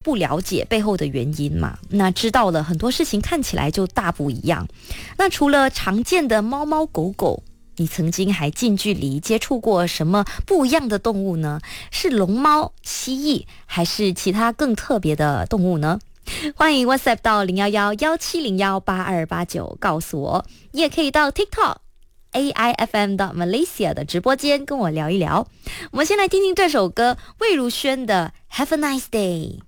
不了解背后的原因嘛，那知道了很多事情看起来就大不一样。那除了常见的猫猫狗狗，你曾经还近距离接触过什么不一样的动物呢？是龙猫、蜥蜴，还是其他更特别的动物呢？欢迎 WhatsApp 到011-1701-8289告诉我，你也可以到 TikTok AIFM 的 Malaysia 的直播间跟我聊一聊。我们先来听听这首歌，魏如萱的 Have a Nice Day。